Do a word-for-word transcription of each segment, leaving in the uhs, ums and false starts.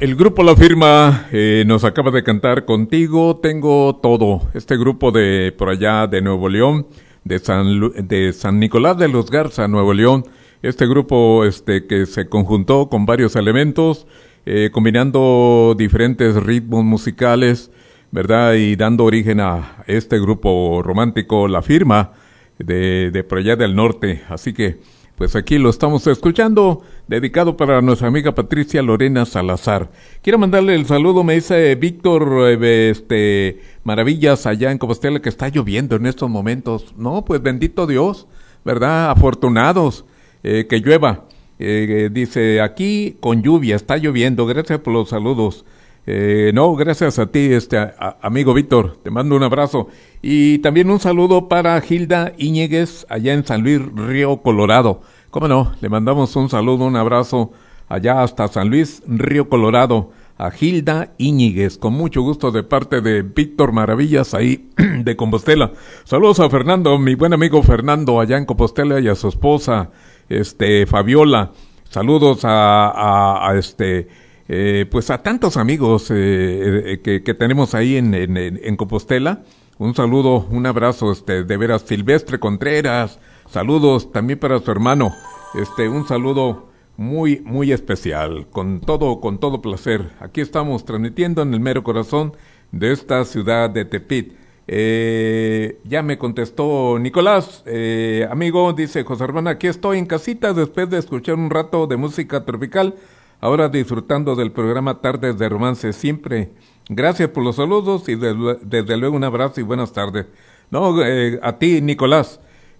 El grupo La Firma eh, nos acaba de cantar Contigo Tengo Todo. Este grupo de por allá de Nuevo León, de San, Lu- de San Nicolás de los Garza, Nuevo León. Este grupo este que se conjuntó con varios elementos, eh, combinando diferentes ritmos musicales, ¿verdad? Y dando origen a este grupo romántico, La Firma, de, de por allá del norte. Así que, pues aquí lo estamos escuchando, dedicado para nuestra amiga Patricia Lorena Salazar. Quiero mandarle el saludo, me dice Víctor, eh, este, Maravillas, allá en Compostela, que está lloviendo en estos momentos. No, pues bendito Dios, ¿verdad? Afortunados, eh, que llueva. Eh, dice, aquí con lluvia, está lloviendo, gracias por los saludos. Eh, no, gracias a ti, este a, a, amigo Víctor, te mando un abrazo. Y también un saludo para Gilda Íñiguez, allá en San Luis Río Colorado. Cómo no, le mandamos un saludo, un abrazo allá hasta San Luis Río Colorado, a Gilda Íñiguez, con mucho gusto de parte de Víctor Maravillas, ahí de Compostela. Saludos a Fernando, mi buen amigo Fernando, allá en Compostela, y a su esposa, este, Fabiola. Saludos a, a, a este... Eh, pues a tantos amigos eh, eh, que, que tenemos ahí en, en, en Compostela. Un saludo, un abrazo, este, de veras, Silvestre Contreras. Saludos también para su hermano. Este, un saludo muy, muy especial, con todo, con todo placer. Aquí estamos transmitiendo en el mero corazón de esta ciudad de Tepit. Eh, ya me contestó Nicolás, eh, amigo, dice José Hermano, aquí estoy en casita después de escuchar un rato de música tropical. Ahora disfrutando del programa Tardes de Romance, siempre. Gracias por los saludos y de, desde luego un abrazo y buenas tardes. No, eh, a ti, Nicolás,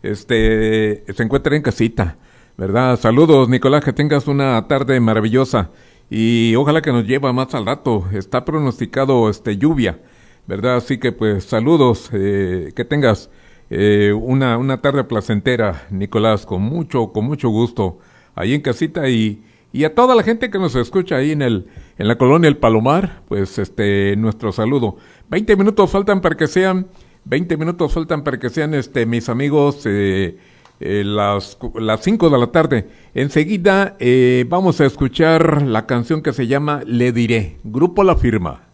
este, se encuentra en casita, ¿verdad? Saludos, Nicolás, que tengas una tarde maravillosa y ojalá que nos lleve más al rato. Está pronosticado, este, lluvia, ¿verdad? Así que, pues, saludos, eh, que tengas eh, una, una tarde placentera, Nicolás, con mucho, con mucho gusto, ahí en casita y... Y a toda la gente que nos escucha ahí en el en la colonia El Palomar, pues este nuestro saludo. Veinte minutos faltan para que sean, veinte minutos faltan para que sean este mis amigos eh, eh, las las cinco de la tarde. Enseguida eh, vamos a escuchar la canción que se llama Le Diré, Grupo La Firma.